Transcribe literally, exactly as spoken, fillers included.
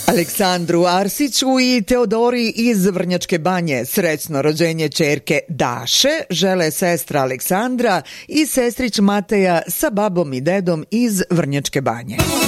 Aleksandru Arsiću i Teodori iz Vrnjačke Banje srećno rođenje ćerke Daše žele sestra Aleksandra i sestrić Mateja sa babom i dedom iz Vrnjačke Banje.